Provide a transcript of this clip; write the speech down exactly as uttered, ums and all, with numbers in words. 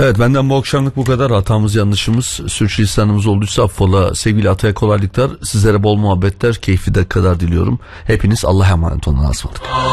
Evet, benden bu akşamlık bu kadar. Hatamız, yanlışımız, sürçülisanımız olduysa affola. Sevgili Atay'a kolaylıklar, sizlere bol muhabbetler, keyifli dakikalar diliyorum. Hepiniz Allah'a emanet olun. Asmadık.